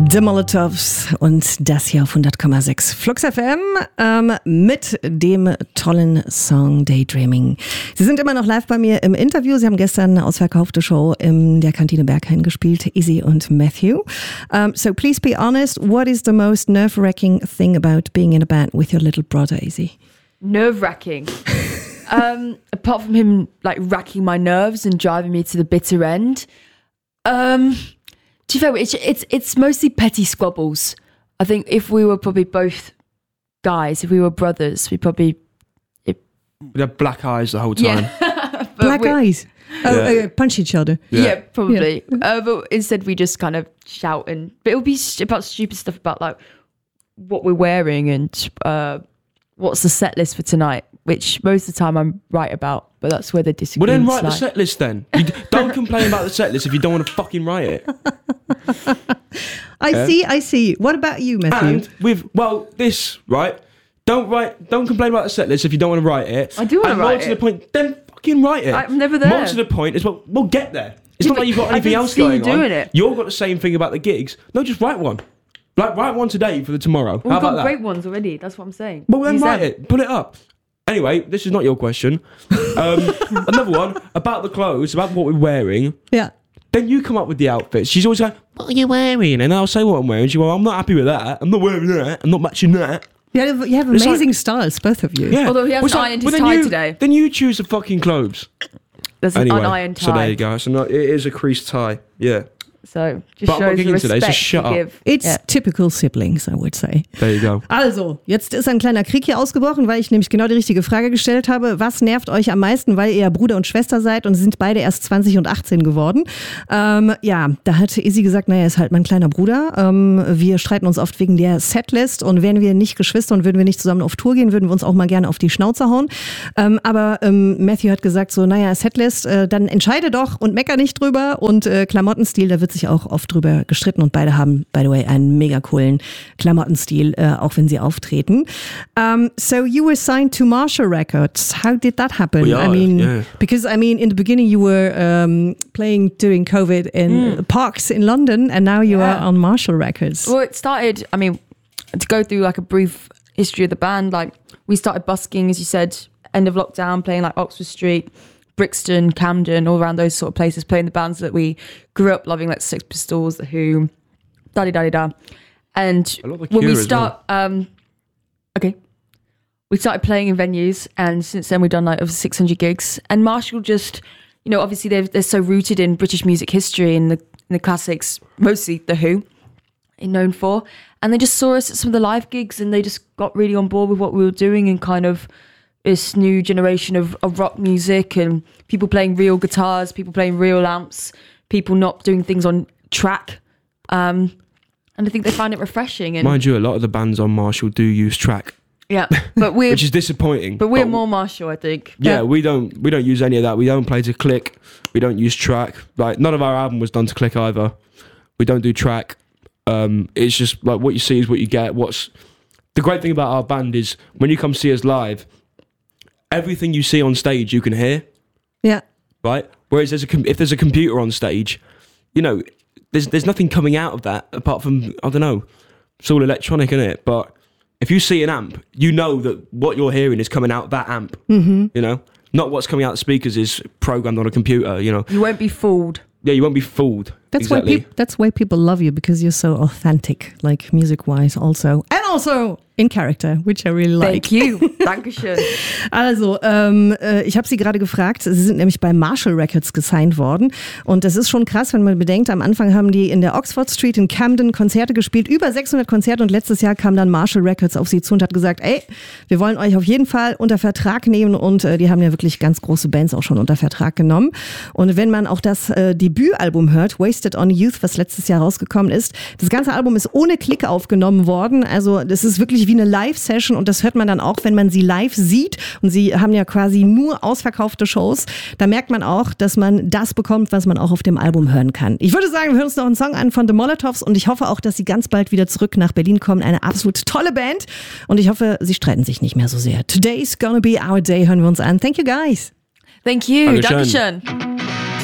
The Molotovs und das hier auf 100,6 Flux FM mit dem tollen Song Daydreaming. Sie sind immer noch live bei mir im Interview. Sie haben gestern eine ausverkaufte Show in der Kantine Berghain gespielt, Izzy und Matthew. So please be honest, what is the most nerve-wracking thing about being in a band with your little brother, Izzy? Nerve-wracking? Apart from him like racking my nerves and driving me to the bitter end, to be fair, it's mostly petty squabbles. I think if we were probably both guys, if we were brothers, we'd probably... We'd have black eyes the whole time. Yeah. Black eyes? Oh, punch each other. Yeah, probably. Yeah. But instead we just kind of shout but it would be about stupid stuff about like what we're wearing and what's the set list for tonight, which most of the time I'm right about, but that's where the disagreements Well then write the set list then. You don't complain about the set list if you don't want to fucking write it. I see. What about you, Matthew? And this, right? Don't complain about the set list if you don't want to write it. I do want to write it. And more to the point, then fucking write it. I'm never there. More to the point is, we'll get there. It's not like you've got anything else going on. Doing it. You've got the same thing about the gigs. No, just write one. Like, write one today for the tomorrow. Well, How about we've got that? great ones already, that's what I'm saying. Well, then write it. Put it up. Anyway, this is not your question. Another one, about the clothes, about what we're wearing. Yeah. Then you come up with the outfits. She's always like, what are you wearing? And I'll say what I'm wearing. She's like, I'm not happy with that. I'm not wearing that. I'm not matching that. You have amazing styles, both of you. Yeah. Although he hasn't ironed his tie today. Then you choose the fucking clothes. There's an unironed tie. So there you go. So it is a creased tie. Yeah. So just shows the respect you give. It's typical siblings, I would say. There you go. Also, jetzt ist ein kleiner Krieg hier ausgebrochen, weil ich nämlich genau die richtige Frage gestellt habe. Was nervt euch am meisten, weil ihr ja Bruder und Schwester seid und sind beide erst 20 und 18 geworden? Da hat Izzy gesagt, naja, ist halt mein kleiner Bruder. Wir streiten uns oft wegen der Setlist und wären wir nicht Geschwister und würden wir nicht zusammen auf Tour gehen, würden wir uns auch mal gerne auf die Schnauze hauen. Aber Matthew hat gesagt so, naja, Setlist, dann entscheide doch und mecker nicht drüber und Klamottenstil, da wird sich auch oft drüber gestritten und beide haben, by the way, einen mega coolen Klamottenstil, auch wenn sie auftreten. So you were signed to Marshall Records. How did that happen? Because in the beginning you were playing during COVID in parks in London and now you are on Marshall Records. Well, it started, to go through like a brief history of the band, like we started busking, as you said, end of lockdown, playing like Oxford Street, Brixton, Camden, all around those sort of places, playing the bands that we grew up loving, like Sex Pistols, The Who, da-di-da-di-da. And when we start, we started playing in venues, and since then we've done like over 600 gigs. And Marshall just, obviously they're so rooted in British music history and the classics, mostly The Who, known for. And they just saw us at some of the live gigs, and they just got really on board with what we were doing and kind of this new generation of rock music and people playing real guitars, people playing real amps, people not doing things on track. And I think they find it refreshing. And mind you, a lot of the bands on Marshall do use track. Yeah, but which is disappointing. But we're more Marshall, I think. Yeah, we don't use any of that. We don't play to click. We don't use track. Like none of our album was done to click either. We don't do track. It's just like what you see is what you get. What's the great thing about our band is when you come see us live, everything you see on stage you can hear. Yeah. Right? Whereas if there's a computer on stage, there's nothing coming out of that apart from, I don't know, it's all electronic, isn't it? But if you see an amp, you know that what you're hearing is coming out that amp. Mm-hmm. Not what's coming out the speakers is programmed on a computer, You won't be fooled. Yeah, you won't be fooled. That's exactly. That's why people love you, because you're so authentic, like music-wise also. And also in character, which I really like. Thank you. Dankeschön. Also, ich habe Sie gerade gefragt, Sie sind nämlich bei Marshall Records gesigned worden. Und das ist schon krass, wenn man bedenkt, am Anfang haben die in der Oxford Street in Camden Konzerte gespielt, über 600 Konzerte, und letztes Jahr kam dann Marshall Records auf Sie zu und hat gesagt, ey, wir wollen euch auf jeden Fall unter Vertrag nehmen, und die haben ja wirklich ganz große Bands auch schon unter Vertrag genommen. Und wenn man auch das Debütalbum hört, Wasted on Youth, was letztes Jahr rausgekommen ist, das ganze Album ist ohne Klick aufgenommen worden, also das ist wirklich wie eine Live-Session, und das hört man dann auch, wenn man sie live sieht, und sie haben ja quasi nur ausverkaufte Shows, da merkt man auch, dass man das bekommt, was man auch auf dem Album hören kann. Ich würde sagen, wir hören uns noch einen Song an von The Molotovs, und ich hoffe auch, dass sie ganz bald wieder zurück nach Berlin kommen, eine absolut tolle Band, und ich hoffe, sie streiten sich nicht mehr so sehr. Today's gonna be our day, hören wir uns an. Thank you guys. Thank you. Dankeschön.